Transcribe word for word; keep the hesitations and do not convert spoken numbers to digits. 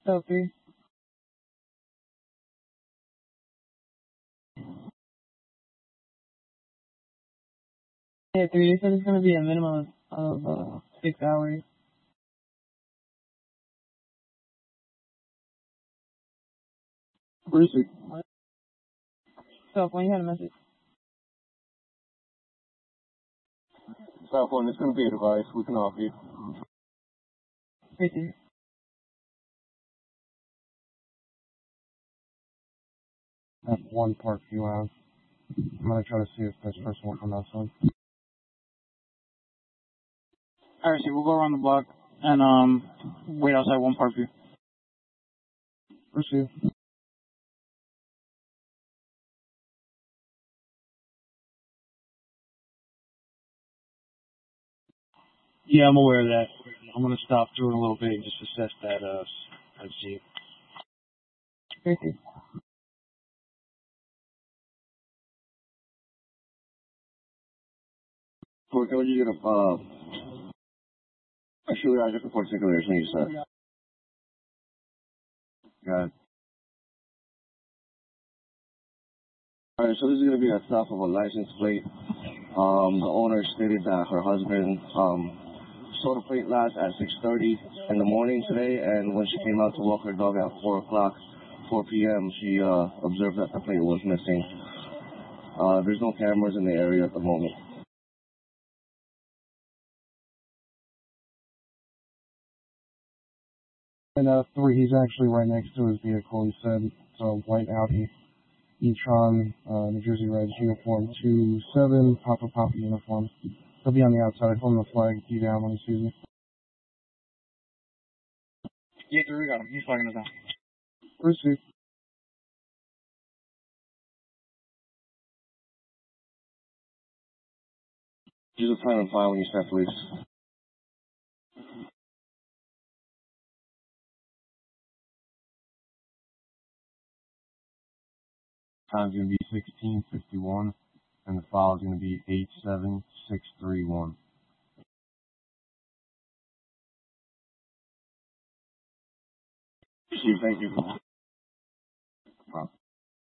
So three. Yeah, three. They said it's gonna be a minimum of uh, six hours. Where is it? So when you had a message. South one, it's going to be a device we can offer you. fifty. That's one park you have. I'm gonna try to see if this person will come outside. Alright, so we'll go around the block and um wait outside one park view. Receive. Yeah, I'm aware of that. I'm gonna stop through in a little bit and just assess that uh I see. fifty. So can you get a, uh, actually, I just report particulars when you said. Got it. Alright, so this is going to be a stop of a license plate. Um, the owner stated that her husband, um, saw the plate last at six thirty in the morning today, and when she came out to walk her dog at four o'clock, four p.m., she, uh, observed that the plate was missing. Uh, there's no cameras in the area at the moment. And uh, three, he's actually right next to his vehicle. He said it's a white Audi e-tron, uh, New Jersey Reds uniform two seven, Papa Papa uniform. He'll be on the outside holding the flag, key down when he sees me. Yeah, three, we got him. He's flagging us down. Receive. Just a time and file when you start, please. Time's going to be sixteen fifty-one, and the file is going to be eight seven six three one. Thank you.